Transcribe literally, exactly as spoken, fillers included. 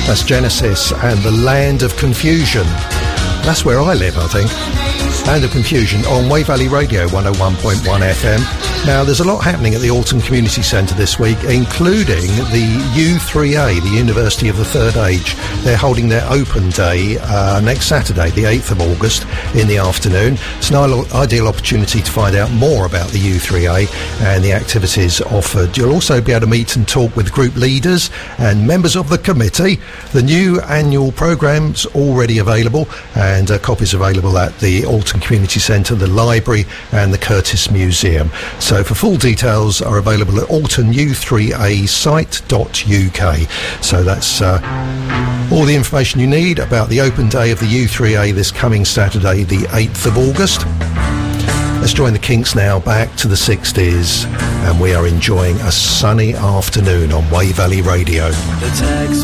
That's Genesis and the Land of Confusion. That's where I live, I think. Land of Confusion on Way Valley Radio one oh one point one F M. Now, there's a lot happening at the Alton Community Centre this week, including the U three A, the University of the Third Age. They're holding their open day uh, next Saturday, the eighth of August, in the afternoon. It's an ideal opportunity to find out more about the U three A and the activities offered. You'll also be able to meet and talk with group leaders and members of the committee. The new annual programme's already available, and uh, copies available at the Alton Community Centre, the library and the Curtis Museum. So for full details are available at alton u three a site dot u k. So that's uh, all the information you need about the open day of the U three A this coming Saturday, the eighth of August. Let's join the Kinks now back to the sixties, and we are enjoying a sunny afternoon on Way Valley Radio. The tax